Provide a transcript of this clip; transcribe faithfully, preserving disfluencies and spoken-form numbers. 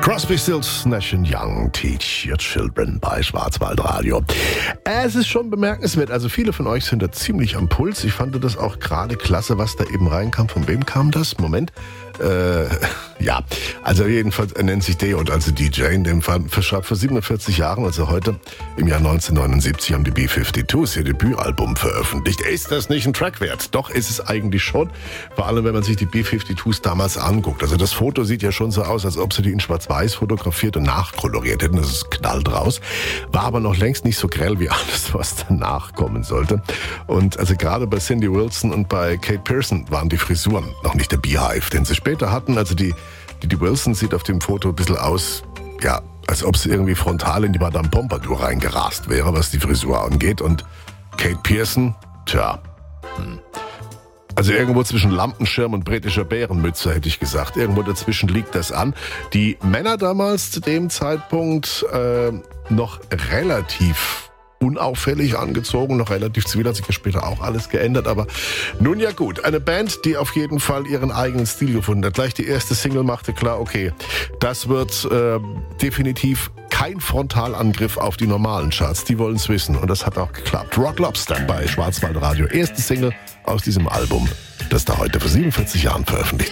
Crosby, Stills, Nash and Young, Teach Your Children bei Schwarzwaldradio. Es ist schon bemerkenswert, also viele von euch sind da ziemlich am Puls. Ich fand das auch gerade klasse, was da eben reinkam. Von wem kam das? Moment. Äh, ja, also jedenfalls, er nennt sich Deod, also D J in dem Fall. Vor siebenundvierzig Jahren, also heute im Jahr neunzehnhundertneunundsiebzig, haben die B fünfundfünfzig ihr Debütalbum veröffentlicht. Ist das nicht ein Track wert? Doch, ist es eigentlich schon. Vor allem, wenn man sich die B fünfundfünfzig damals anguckt. Also das Foto sieht ja schon so aus, als ob sie die in Schwarz-Weiß fotografiert und nachkoloriert hätten. Das ist knallt raus. War aber noch längst nicht so grell wie alles, was danach kommen sollte. Und also gerade bei Cindy Wilson und bei Kate Pearson waren die Frisuren noch nicht der Beehive, den sie später hatten. Also die, die, die Wilson sieht auf dem Foto ein bisschen aus, ja, als ob sie irgendwie frontal in die Madame Pompadour reingerast wäre, was die Frisur angeht. Und Kate Pearson, tja, hm. Also irgendwo zwischen Lampenschirm und britischer Bärenmütze, hätte ich gesagt. Irgendwo dazwischen liegt das an. Die Männer damals zu dem Zeitpunkt äh, noch relativ unauffällig angezogen, noch relativ zivil, hat sich ja später auch alles geändert, aber nun ja gut, eine Band, die auf jeden Fall ihren eigenen Stil gefunden hat. Gleich die erste Single machte klar, okay, das wird äh, definitiv kein Frontalangriff auf die normalen Charts, die wollen es wissen und das hat auch geklappt. Rock Lobster bei Schwarzwaldradio, erste Single aus diesem Album, das da heute vor siebenundvierzig Jahren veröffentlicht